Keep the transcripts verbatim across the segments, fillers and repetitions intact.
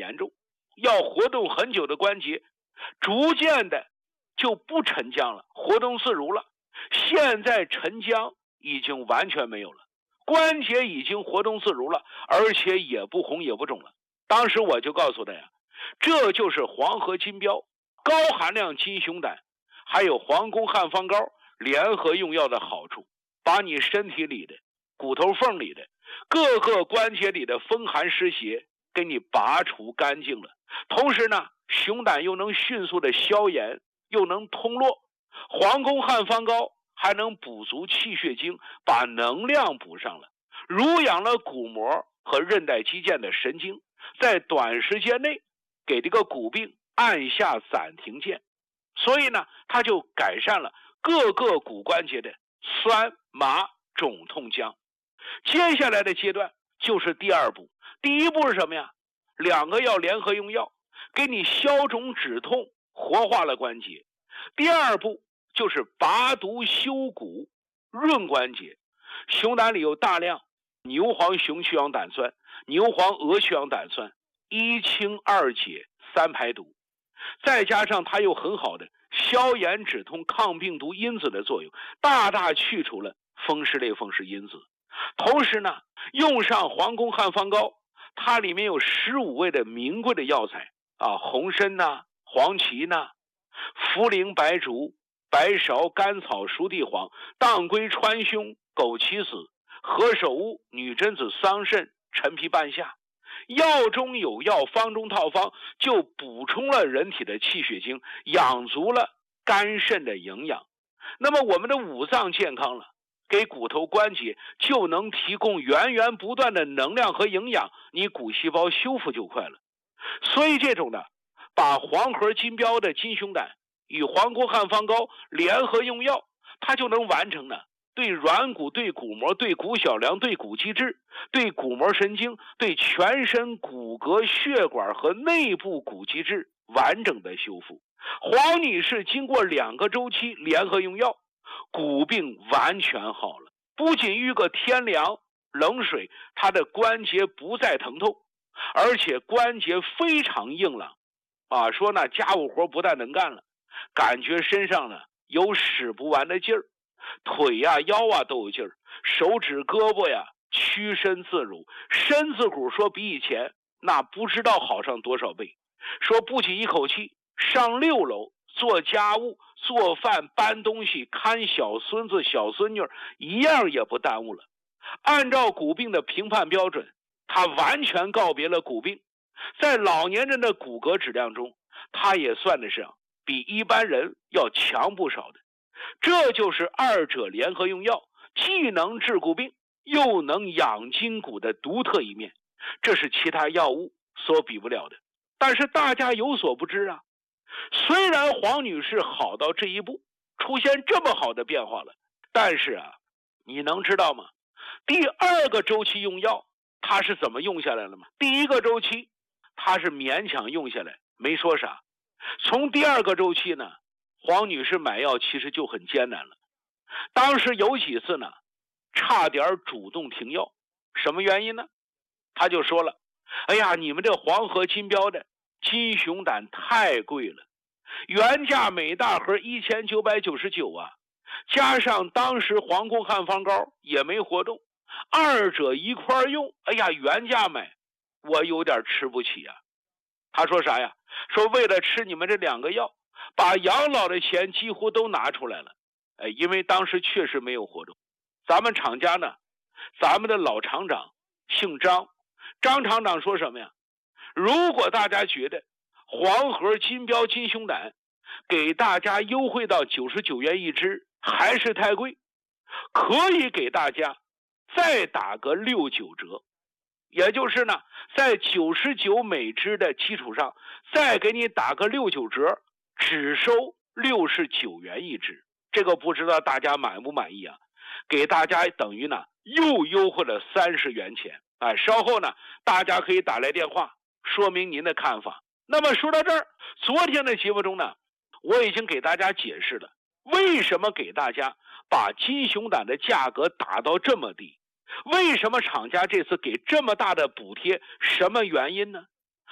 严重，要活动很久的关节逐渐的就不沉僵了，活动自如了。现在沉僵已经完全没有了，关节已经活动自如了，而且也不红也不肿了。当时我就告诉他呀，这就是黄河金标高含量金熊胆还有黄宫汉方膏联合用药的好处，把你身体里的骨头缝里的各个关节里的风寒湿邪给你拔除干净了。同时呢，熊胆又能迅速的消炎，又能通络，黄宫汉方膏还能补足气血精，把能量补上了，濡养了骨膜和韧带肌腱的神经，在短时间内给这个骨病按下暂停键。所以呢，它就改善了各个骨关节的酸麻肿痛僵。接下来的阶段就是第二步，第一步是什么呀？两个药联合用药，给你消肿止痛，活化了关节。第二步就是拔毒修骨，润关节。熊胆里有大量牛黄熊去氧胆酸、牛黄鹅去氧胆酸，一清二解三排毒，再加上它有很好的消炎止痛抗病毒因子的作用，大大去除了风湿类风湿因子。同时呢，用上黄宫汉方膏，它里面有十五味的名贵的药材啊，红参呐、黄芪呐、茯苓、白术、白芍、甘草、熟地黄、当归、川芎、枸杞子、何首乌、女贞子、桑葚、陈皮、半夏。药中有药，方中套方，就补充了人体的气血精，养足了肝肾的营养。那么我们的五脏健康了，给骨头关节就能提供源源不断的能量和营养，你骨细胞修复就快了。所以这种呢，把黄河金标的金熊胆与黄宫汉方膏联合用药，它就能完成呢对软骨、对骨膜、对骨小梁、对骨肌质、对骨膜神经、对全身骨骼血管和内部骨肌质完整的修复。黄女士经过两个周期联合用药，骨病完全好了，不仅遇个天凉冷水，她的关节不再疼痛，而且关节非常硬朗啊，说呢家务活不但能干了，感觉身上呢有使不完的劲儿，腿呀、腰啊都有劲儿，手指胳膊呀屈伸自如，身子骨说比以前那不知道好上多少倍。说不仅一口气上六楼做家务、做饭、搬东西、看小孙子小孙女，一样也不耽误了。按照骨病的评判标准，他完全告别了骨病，在老年人的骨骼质量中，他也算得上比一般人要强不少的。这就是二者联合用药，既能治骨病又能养筋骨的独特一面，这是其他药物所比不了的。但是大家有所不知啊，虽然黄女士好到这一步，出现这么好的变化了，但是啊，你能知道吗？第二个周期用药她是怎么用下来了吗？第一个周期她是勉强用下来，没说啥。从第二个周期呢，黄女士买药其实就很艰难了。当时有几次呢，差点主动停药。什么原因呢？她就说了，哎呀，你们这黄河金标的金熊胆太贵了，原价每大盒一千九百九十九啊，加上当时黄宫汉方膏也没活动，二者一块用，哎呀，原价买我有点吃不起啊。他说啥呀？说为了吃你们这两个药，把养老的钱几乎都拿出来了。哎，因为当时确实没有活动。咱们厂家呢，咱们的老厂长姓张，张厂长说什么呀？如果大家觉得黄河金标金熊胆给大家优惠到九十九元一支还是太贵，可以给大家再打个六九折，也就是呢，在九十九每支的基础上再给你打个六九折，只收六十九元一支。这个不知道大家满不满意啊？给大家等于呢又优惠了三十元钱。哎，稍后呢大家可以打来电话说明您的看法。那么说到这儿，昨天的节目中呢，我已经给大家解释了为什么给大家把金熊胆的价格打到这么低，为什么厂家这次给这么大的补贴，什么原因呢？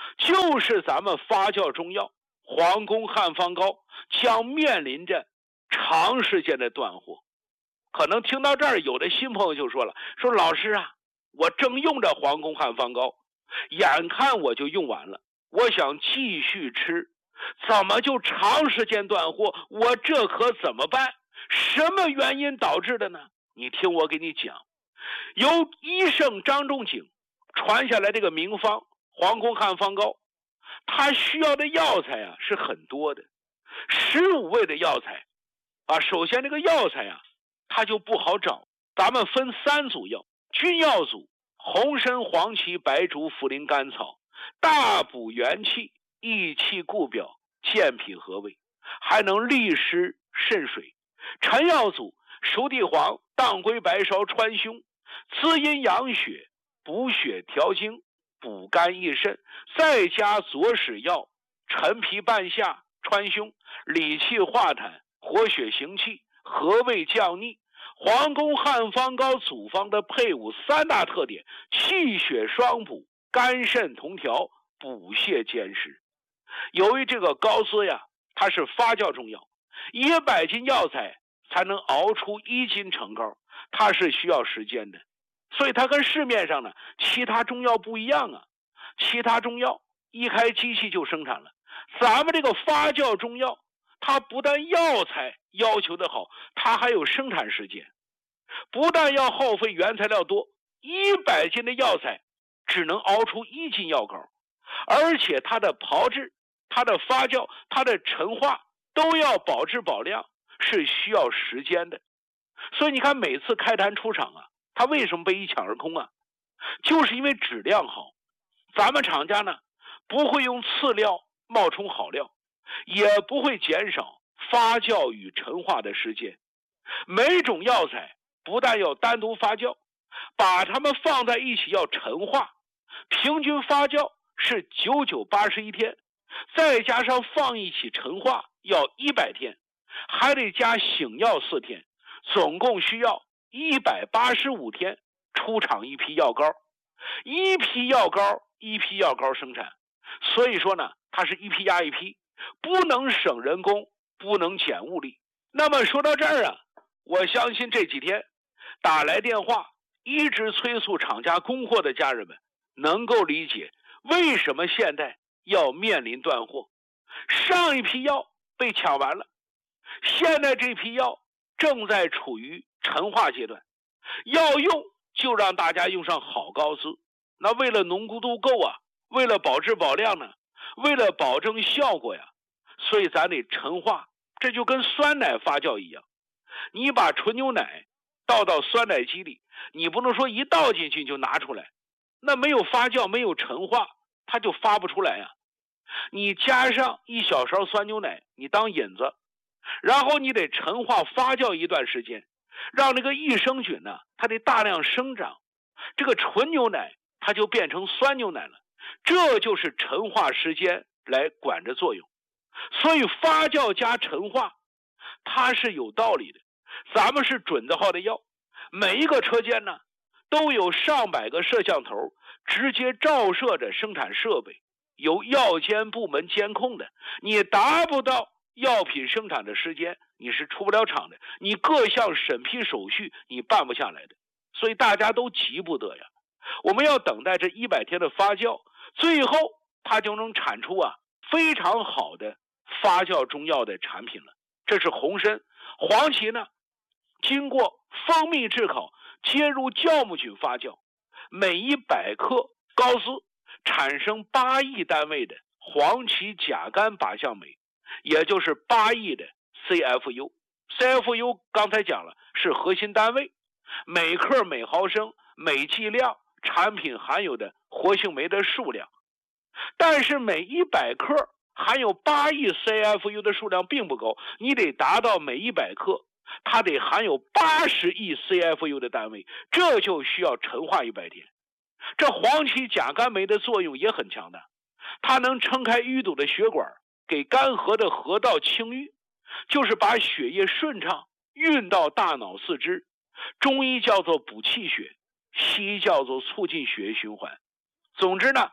就是咱们发酵中药黄宫汉方膏将面临着长时间的断货。可能听到这儿，有的新朋友就说了，说老师啊，我正用着黄宫汉方膏，眼看我就用完了，我想继续吃，怎么就长时间断货？我这可怎么办？什么原因导致的呢？你听我给你讲，由医圣张仲景传下来这个名方黄宫汉方膏，它需要的药材啊是很多的，十五味的药材啊。首先这个药材啊，它就不好找，咱们分三组药：君药组，红参、黄芪、白术、茯苓、甘草，大补元气，益气固表，健脾和胃，还能利湿渗水。臣药组，熟地黄、当归、白芍、川芎，滋阴养血，补血调经，补肝益肾，再加佐使药陈皮、半夏、川芎，理气化痰，活血行气，和胃降逆。黄宫汉方膏组方的配伍三大特点：气血双补，肝肾同调，补泻兼施。由于这个膏丝呀，它是发酵中药，一百斤药材才能熬出一斤成膏，它是需要时间的。所以它跟市面上呢其他中药不一样啊，其他中药一开机器就生产了，咱们这个发酵中药，它不但药材要求的好，它还有生产时间，不但要耗费原材料多，一百斤的药材只能熬出一斤药膏，而且它的炮制、它的发酵、它的陈化都要保质保量，是需要时间的。所以你看每次开坛出厂啊，它为什么被一抢而空啊？就是因为质量好，咱们厂家呢不会用次料冒充好料，也不会减少发酵与陈化的时间。每种药材不但要单独发酵，把它们放在一起要陈化，平均发酵是九九八十一天，再加上放一起陈化要一百天，还得加醒药四天，总共需要一百八十五天出厂一批药膏。一批药膏一批药膏生产，所以说呢它是一批压一批，不能省人工，不能减物力。那么说到这儿啊，我相信这几天打来电话一直催促厂家供货的家人们能够理解为什么现在要面临断货。上一批药被抢完了，现在这批药正在处于陈化阶段，要用就让大家用上好膏丝。那为了浓度够啊，为了保质保量呢，为了保证效果呀，所以咱得陈化。这就跟酸奶发酵一样，你把纯牛奶倒到酸奶机里，你不能说一倒进去就拿出来，那没有发酵没有陈化，它就发不出来呀。你加上一小勺酸牛奶，你当引子，然后你得陈化发酵一段时间，让那个益生菌呢它得大量生长，这个纯牛奶它就变成酸牛奶了，这就是陈化时间来管着作用。所以发酵加陈化它是有道理的。咱们是准字号的药，每一个车间呢都有上百个摄像头直接照射着生产设备，由药监部门监控的。你达不到药品生产的时间，你是出不了厂的，你各项审批手续你办不下来的。所以大家都急不得呀，我们要等待这一百天的发酵，最后它就能产出啊非常好的发酵中药的产品了。这是红参。黄芪呢经过蜂蜜炙烤接入酵母菌发酵，每一百克膏丝产生八亿单位的黄芪甲苷靶向酶，也就是八亿的 C F U。C F U 刚才讲了是核心单位，每克每毫升每剂量产品含有的活性酶的数量。但是每一百克含有八亿 C F U 的数量并不高，你得达到每一百克它得含有八十亿 C F U 的单位，这就需要陈化一百天。这黄芪甲苷酶的作用也很强大，它能撑开淤堵的血管，给干涸的河道清淤，就是把血液顺畅运到大脑四肢。中医叫做补气血，西医叫做促进血液循环。总之呢，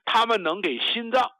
他们能给心脏